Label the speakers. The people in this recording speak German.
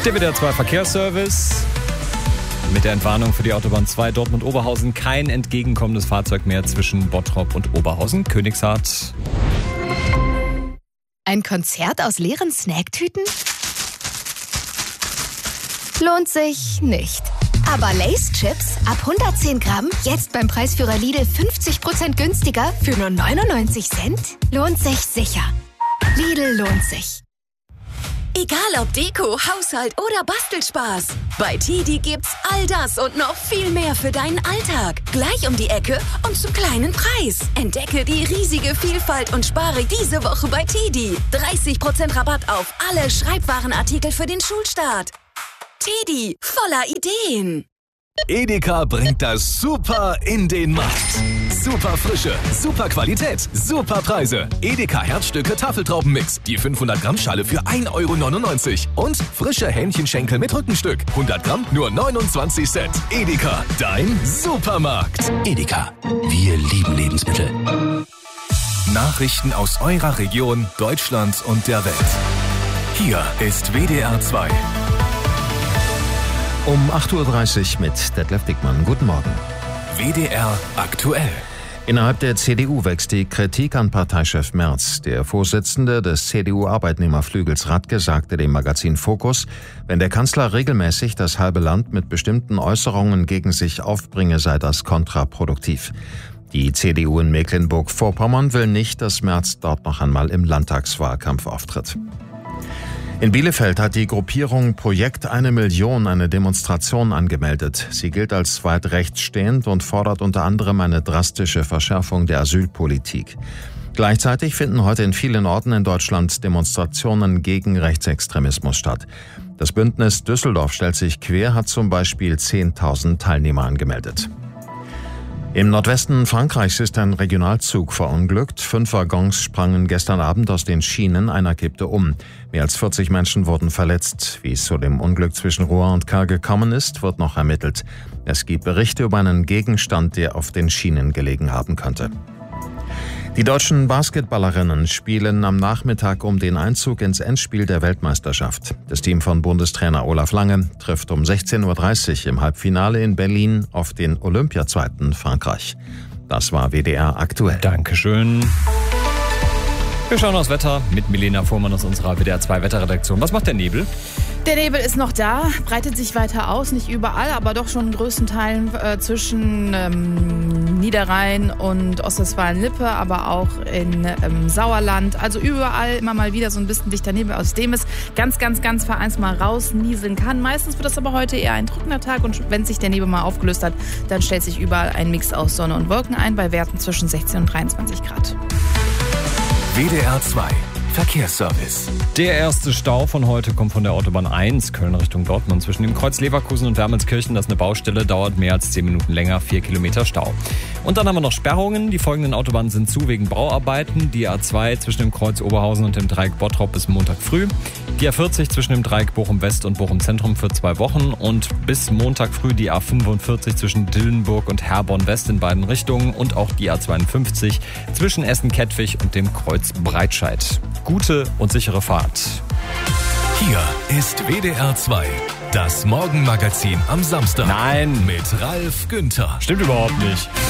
Speaker 1: Der WDR 2 Verkehrsservice. Mit der Entwarnung für die Autobahn 2 Dortmund-Oberhausen kein entgegenkommendes Fahrzeug mehr zwischen Bottrop und Oberhausen. Königshardt.
Speaker 2: Ein Konzert aus leeren Snacktüten? Lohnt sich nicht. Aber Lay's Chips ab 110 Gramm, jetzt beim Preisführer Lidl 50% günstiger für nur 99 Cent? Lohnt sich sicher. Lidl lohnt sich.
Speaker 3: Egal ob Deko, Haushalt oder Bastelspaß. Bei TiDi gibt's all das und noch viel mehr für deinen Alltag. Gleich um die Ecke und zum kleinen Preis. Entdecke die riesige Vielfalt und spare diese Woche bei TiDi. 30% Rabatt auf alle Schreibwarenartikel für den Schulstart. TiDi, voller Ideen.
Speaker 4: Edeka bringt das Super in den Markt. Super Frische, super Qualität, super Preise. Edeka Herzstücke Tafeltraubenmix. Die 500 Gramm Schale für 1,99 € Und frische Hähnchenschenkel mit Rückenstück. 100 Gramm nur 29 Cent. Edeka, dein Supermarkt.
Speaker 5: Edeka, wir lieben Lebensmittel.
Speaker 4: Nachrichten aus eurer Region, Deutschland und der Welt. Hier ist WDR 2.
Speaker 5: Um 8.30 Uhr mit Detlef Dickmann. Guten Morgen.
Speaker 4: WDR aktuell.
Speaker 5: Innerhalb der CDU wächst die Kritik an Parteichef Merz. Der Vorsitzende des CDU-Arbeitnehmerflügels Radke sagte dem Magazin Focus, wenn der Kanzler regelmäßig das halbe Land mit bestimmten Äußerungen gegen sich aufbringe, sei das kontraproduktiv. Die CDU in Mecklenburg-Vorpommern will nicht, dass Merz dort noch einmal im Landtagswahlkampf auftritt. In Bielefeld hat die Gruppierung Projekt 1 Million eine Demonstration angemeldet. Sie gilt als weit rechtsstehend und fordert unter anderem eine drastische Verschärfung der Asylpolitik. Gleichzeitig finden heute in vielen Orten in Deutschland Demonstrationen gegen Rechtsextremismus statt. Das Bündnis Düsseldorf stellt sich quer, hat zum Beispiel 10.000 Teilnehmer angemeldet. Im Nordwesten Frankreichs ist ein Regionalzug verunglückt. 5 Waggons sprangen gestern Abend aus den Schienen, einer kippte um. Mehr als 40 Menschen wurden verletzt. Wie es zu dem Unglück zwischen Rouen und Caen gekommen ist, wird noch ermittelt. Es gibt Berichte über einen Gegenstand, der auf den Schienen gelegen haben könnte. Die deutschen Basketballerinnen spielen am Nachmittag um den Einzug ins Endspiel der Weltmeisterschaft. Das Team von Bundestrainer Olaf Lange trifft um 16.30 Uhr im Halbfinale in Berlin auf den Olympiazweiten Frankreich. Das war WDR aktuell.
Speaker 1: Dankeschön. Wir schauen aufs Wetter mit Milena Fuhrmann aus unserer WDR 2 Wetterredaktion. Was macht der Nebel?
Speaker 6: Der Nebel ist noch da, breitet sich weiter aus, nicht überall, aber doch schon in größten Teilen zwischen Niederrhein und Ostwestfalen-Lippe, aber auch in Sauerland. Also überall immer mal wieder so ein bisschen dichter Nebel, aus dem es ganz vereinzelt mal rausnieseln kann. Meistens wird das aber heute eher ein trockener Tag und wenn sich der Nebel mal aufgelöst hat, dann stellt sich überall ein Mix aus Sonne und Wolken ein, bei Werten zwischen 16 und 23 Grad.
Speaker 4: WDR 2 Verkehrsservice.
Speaker 1: Der erste Stau von heute kommt von der Autobahn 1, Köln Richtung Dortmund. Zwischen dem Kreuz Leverkusen und Wermelskirchen, das ist eine Baustelle, dauert mehr als 10 Minuten länger, 4 Kilometer Stau. Und dann haben wir noch Sperrungen. Die folgenden Autobahnen sind zu wegen Bauarbeiten. Die A2 zwischen dem Kreuz Oberhausen und dem Dreieck Bottrop bis Montag früh. Die A40 zwischen dem Dreieck Bochum West und Bochum Zentrum für 2 Wochen. Und bis Montag früh die A45 zwischen Dillenburg und Herborn West in beiden Richtungen. Und auch die A52 zwischen Essen-Kettwig und dem Kreuz Breitscheid. Gute und sichere Fahrt.
Speaker 4: Hier ist WDR 2, das Morgenmagazin am Samstag.
Speaker 1: Nein.
Speaker 4: Mit Ralf Günther.
Speaker 1: Stimmt überhaupt nicht.